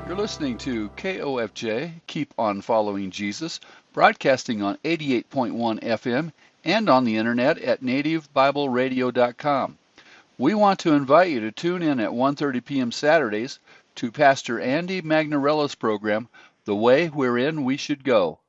You're listening to KOFJ, Keep On Following Jesus, broadcasting on 88.1 FM and on the internet at nativebibleradio.com. We want to invite you to tune in at 1:30 p.m. Saturdays to Pastor Andy Magnarella's program, The Way Wherein We Should Go.